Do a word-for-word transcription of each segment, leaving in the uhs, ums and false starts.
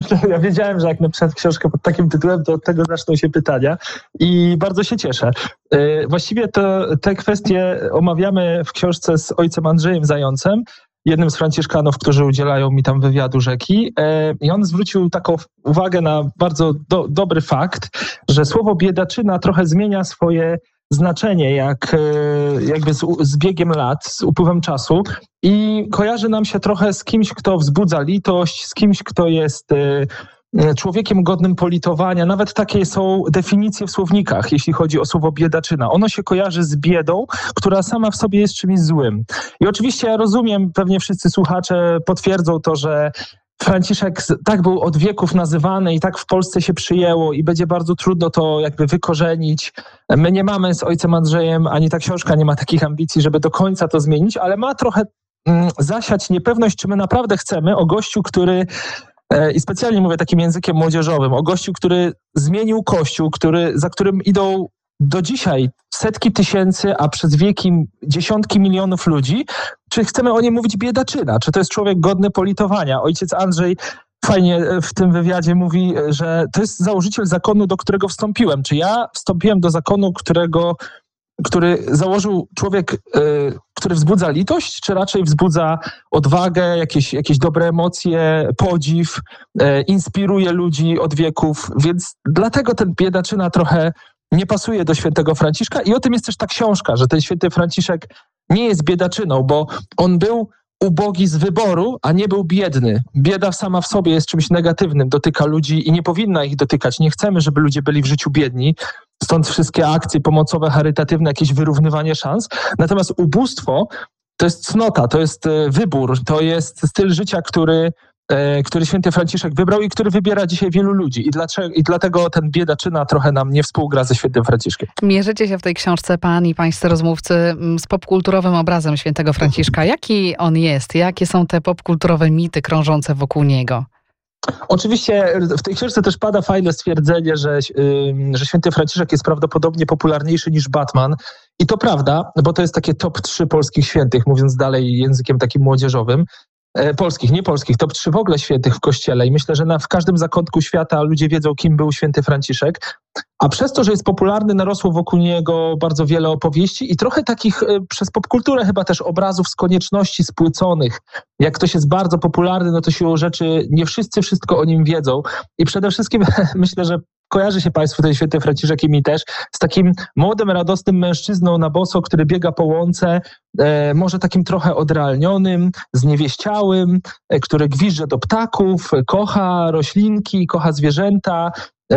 Ja wiedziałem, że jak napisałem książkę pod takim tytułem, to od tego zaczną się pytania i bardzo się cieszę. Właściwie to te kwestie omawiamy w książce z ojcem Andrzejem Zającem, jednym z franciszkanów, którzy udzielają mi tam wywiadu Rzeki. I on zwrócił taką uwagę na bardzo do, dobry fakt, że słowo biedaczyna trochę zmienia swoje znaczenie, jak jakby z, z biegiem lat, z upływem czasu i kojarzy nam się trochę z kimś, kto wzbudza litość, z kimś, kto jest człowiekiem godnym politowania. Nawet takie są definicje w słownikach, jeśli chodzi o słowo biedaczyna. Ono się kojarzy z biedą, która sama w sobie jest czymś złym. I oczywiście ja rozumiem, pewnie wszyscy słuchacze potwierdzą to, że Franciszek tak był od wieków nazywany i tak w Polsce się przyjęło i będzie bardzo trudno to jakby wykorzenić. My nie mamy z ojcem Andrzejem, ani ta książka nie ma takich ambicji, żeby do końca to zmienić, ale ma trochę mm, zasiać niepewność, czy my naprawdę chcemy o gościu, który, e, i specjalnie mówię takim językiem młodzieżowym, o gościu, który zmienił Kościół, który, za którym idą do dzisiaj setki tysięcy, a przez wieki dziesiątki milionów ludzi, czy chcemy o nim mówić biedaczyna? Czy to jest człowiek godny politowania? Ojciec Andrzej fajnie w tym wywiadzie mówi, że to jest założyciel zakonu, do którego wstąpiłem. Czy ja wstąpiłem do zakonu, którego, który założył człowiek, y, który wzbudza litość, czy raczej wzbudza odwagę, jakieś, jakieś dobre emocje, podziw, y, inspiruje ludzi od wieków, więc dlatego ten biedaczyna trochę nie pasuje do świętego Franciszka i o tym jest też ta książka, że ten święty Franciszek nie jest biedaczyną, bo on był ubogi z wyboru, a nie był biedny. Bieda sama w sobie jest czymś negatywnym, dotyka ludzi i nie powinna ich dotykać. Nie chcemy, żeby ludzie byli w życiu biedni, stąd wszystkie akcje pomocowe, charytatywne, jakieś wyrównywanie szans. Natomiast ubóstwo to jest cnota, to jest wybór, to jest styl życia, który który święty Franciszek wybrał i który wybiera dzisiaj wielu ludzi. I, dlaczego, I dlatego ten biedaczyna trochę nam nie współgra ze świętym Franciszkiem. Mierzycie się w tej książce, pan i pańscy rozmówcy, z popkulturowym obrazem świętego Franciszka. Jaki on jest? Jakie są te popkulturowe mity krążące wokół niego? Oczywiście w tej książce też pada fajne stwierdzenie, że, yy, że święty Franciszek jest prawdopodobnie popularniejszy niż Batman. I to prawda, bo to jest takie top trzy polskich świętych, mówiąc dalej językiem takim młodzieżowym. Polskich, nie polskich, top trzy w ogóle świętych w Kościele i myślę, że na, w każdym zakątku świata ludzie wiedzą, kim był święty Franciszek, a przez to, że jest popularny, narosło wokół niego bardzo wiele opowieści i trochę takich y, przez popkulturę chyba też obrazów z konieczności spłyconych. Jak ktoś jest bardzo popularny, no to siłą rzeczy nie wszyscy wszystko o nim wiedzą i przede wszystkim myślę, że kojarzy się Państwu ten święty Franciszek i mi też z takim młodym, radosnym mężczyzną na boso, który biega po łące, e, może takim trochę odrealnionym, zniewieściałym, e, który gwizdże do ptaków, e, kocha roślinki, kocha zwierzęta,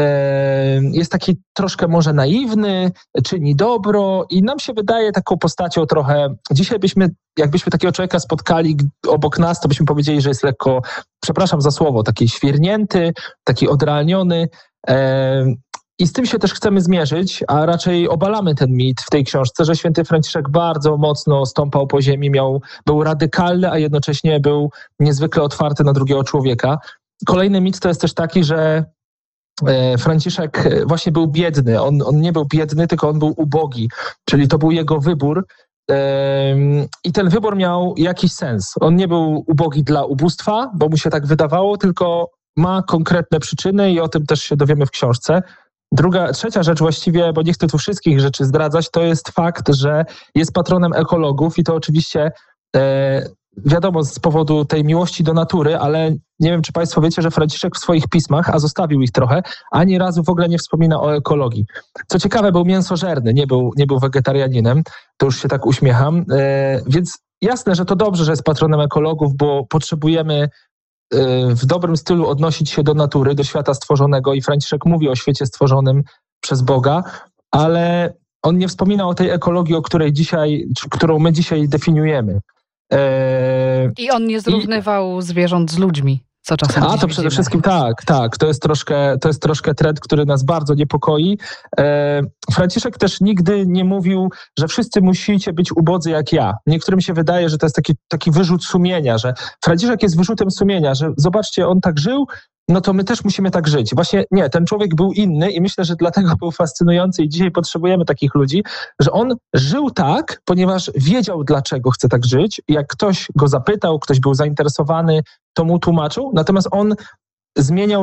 e, jest taki troszkę może naiwny, czyni dobro i nam się wydaje taką postacią trochę, dzisiaj byśmy, jakbyśmy takiego człowieka spotkali obok nas, to byśmy powiedzieli, że jest lekko, przepraszam za słowo, taki świernięty, taki odrealniony. I z tym się też chcemy zmierzyć, a raczej obalamy ten mit w tej książce, że święty Franciszek bardzo mocno stąpał po ziemi, miał, był radykalny, a jednocześnie był niezwykle otwarty na drugiego człowieka. Kolejny mit to jest też taki, że Franciszek właśnie był biedny. On, on nie był biedny, tylko on był ubogi, czyli to był jego wybór. I ten wybór miał jakiś sens. On nie był ubogi dla ubóstwa, bo mu się tak wydawało, tylko ma konkretne przyczyny i o tym też się dowiemy w książce. Druga, trzecia rzecz właściwie, bo nie chcę tu wszystkich rzeczy zdradzać, to jest fakt, że jest patronem ekologów i to oczywiście e, wiadomo z powodu tej miłości do natury, ale nie wiem, czy Państwo wiecie, że Franciszek w swoich pismach, a zostawił ich trochę, ani razu w ogóle nie wspomina o ekologii. Co ciekawe, był mięsożerny, nie był, nie był wegetarianinem, to już się tak uśmiecham, e, więc jasne, że to dobrze, że jest patronem ekologów, bo potrzebujemy w dobrym stylu odnosić się do natury, do świata stworzonego i Franciszek mówi o świecie stworzonym przez Boga, ale on nie wspomina o tej ekologii, o której dzisiaj, czy którą my dzisiaj definiujemy. Eee, I on nie zrównywał i... zwierząt z ludźmi. Co czasem A to przede widzimy. wszystkim tak, tak. To jest troszkę, to jest troszkę trend, który nas bardzo niepokoi. E, Franciszek też nigdy nie mówił, że wszyscy musicie być ubodzy jak ja. Niektórym się wydaje, że to jest taki, taki wyrzut sumienia, że Franciszek jest wyrzutem sumienia, że zobaczcie, on tak żył, no to my też musimy tak żyć. Właśnie nie, ten człowiek był inny i myślę, że dlatego był fascynujący i dzisiaj potrzebujemy takich ludzi, że on żył tak, ponieważ wiedział, dlaczego chce tak żyć. Jak ktoś go zapytał, ktoś był zainteresowany, to mu tłumaczył, natomiast on zmieniał